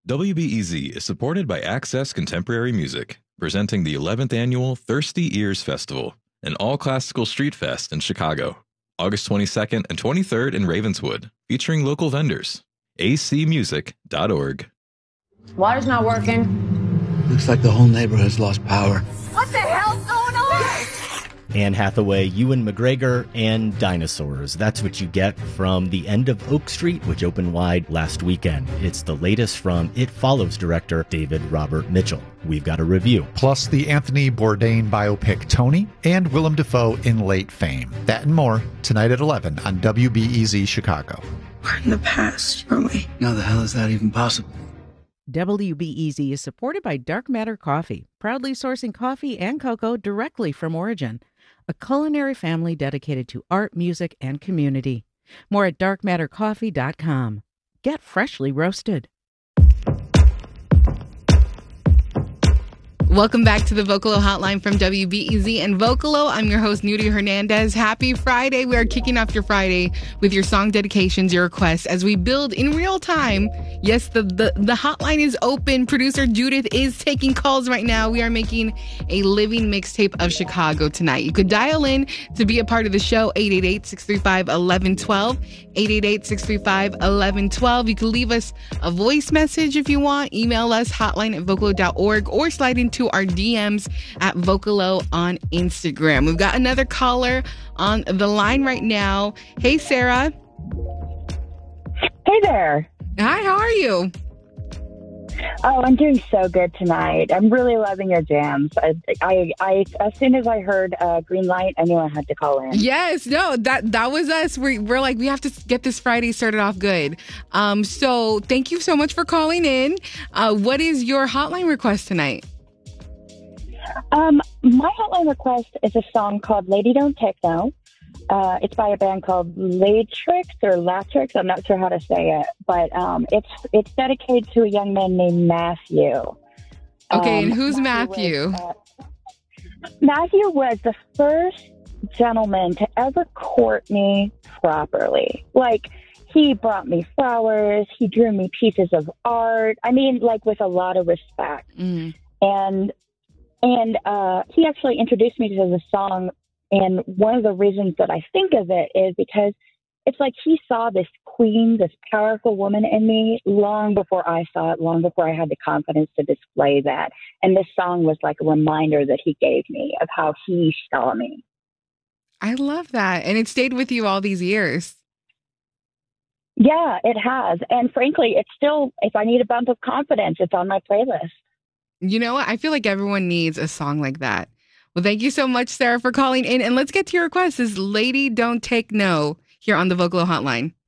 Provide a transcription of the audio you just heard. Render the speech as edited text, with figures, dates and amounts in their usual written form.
WBEZ is supported by Access Contemporary Music, presenting the 11th annual Thirsty Ears Festival, an all-classical street fest in Chicago, August 22nd and 23rd in Ravenswood, featuring local vendors. acmusic.org. Water's not working. Looks like the whole neighborhood's lost power. What the hell's going on? Anne Hathaway, Ewan McGregor, and dinosaurs. That's what you get from The End of Oak Street, which opened wide last weekend. It's the latest from It Follows director David Robert Mitchell. We've got a review. Plus the Anthony Bourdain biopic Tony and Willem Dafoe in late fame. That and more tonight at 11 on WBEZ Chicago. We're in the past, aren't we? How the hell is that even possible? WBEZ is supported by Dark Matter Coffee, proudly sourcing coffee and cocoa directly from origin. A culinary family dedicated to art, music, and community. More at darkmattercoffee.com. Get freshly roasted. Welcome back to the Vocalo Hotline from WBEZ and Vocalo. I'm your host, Nudie Hernandez. Happy Friday. We are kicking off your Friday with your song dedications, your requests, as we build in real time. Yes, the hotline is open. Producer Judith is taking calls right now. We are making a living mixtape of Chicago tonight. You could dial in to be a part of the show, 888-635-1112, 888-635-1112. You can leave us a voice message if you want. Email us, hotline@vocalo.org, or slide into our DMs at Vocalo on Instagram. We've got another caller on the line right now. Hey, Sarah. Hey there. Hi, how are you? Oh, I'm doing so good tonight. I'm really loving your jams. I as soon as I heard Green Light, I knew I had to call in. Yes, no, that was us. We're like, we have to get this Friday started off good. So thank you so much for calling in. What is your hotline request tonight? My hotline request is a song called Lady Don't Techno. It's by a band called Latrix or Latrix. I'm not sure how to say it, but it's dedicated to a young man named Matthew. Okay, and who's Matthew? Matthew was the first gentleman to ever court me properly. Like, he brought me flowers. He drew me pieces of art. I mean, like, with a lot of respect. Mm. And he actually introduced me to the song. And one of the reasons that I think of it is because it's like he saw this queen, this powerful woman in me long before I saw it, long before I had the confidence to display that. And this song was like a reminder that he gave me of how he saw me. I love that. And it stayed with you all these years. Yeah, it has. And frankly, it's still, if I need a bump of confidence, it's on my playlist. You know what? I feel like everyone needs a song like that. Well, thank you so much, Sarah, for calling in. And let's get to your request. This is Lady Don't Take No here on the Vocalo Hotline.